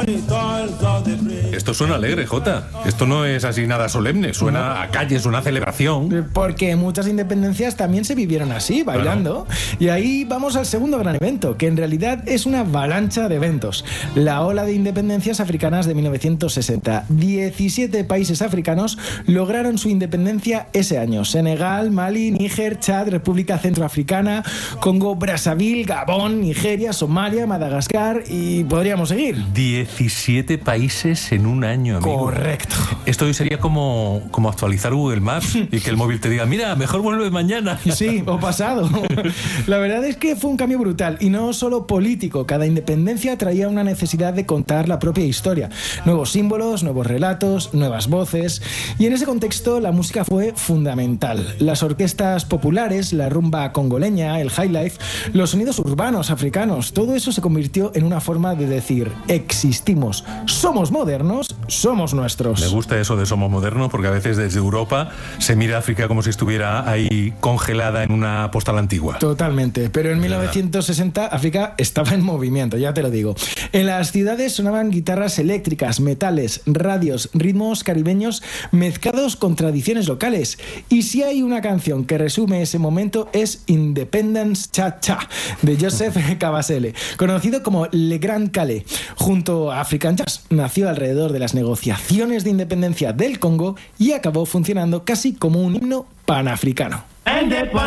Esto suena alegre, Jota. Esto no es así nada solemne. Suena a calle, es una celebración. Porque muchas independencias también se vivieron así, bailando. Claro. Y ahí vamos al segundo gran evento, que en realidad es una avalancha de eventos. La ola de independencias africanas de 1960. 17 países africanos lograron su independencia ese año. Senegal, Mali, Níger, Chad, República Centroafricana, Congo, Brazzaville, Gabón, Nigeria, Somalia, Madagascar y podríamos seguir. 17 países en un año, amigo. Correcto. Esto hoy sería como actualizar Google Maps y que el móvil te diga, mira, mejor vuelve mañana. Sí, o pasado. La verdad es que fue un cambio brutal y no solo político. Cada independencia traía una necesidad de contar la propia historia. Nuevos símbolos, nuevos relatos, nuevas voces. Y en ese contexto la música fue fundamental. Las orquestas populares, la rumba congoleña, el highlife, los sonidos urbanos africanos, todo eso se convirtió en una forma de decir, existimos, somos modernos, somos nuestros. Me gusta eso de somos modernos porque a veces desde Europa se mira a África como si estuviera ahí congelada en una postal antigua. Totalmente, pero en 1960 África estaba en movimiento, ya te lo digo. En las ciudades sonaban guitarras eléctricas, metales, radios, ritmos caribeños mezclados con tradiciones locales. Y si hay una canción que resume ese momento es Independence Cha Cha de Joseph Kabasele, conocido como Le Grand Calais. Junto a African Jazz nació alrededor de las negociaciones de independencia del Congo y acabó funcionando casi como un himno panafricano.